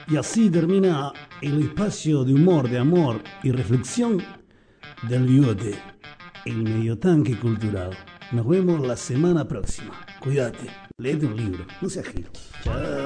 Y así termina el espacio de humor, de amor y reflexión del bigote, el medio tanque cultural. Nos vemos la semana próxima. Cuídate, léete un libro, no seas gil. Chao.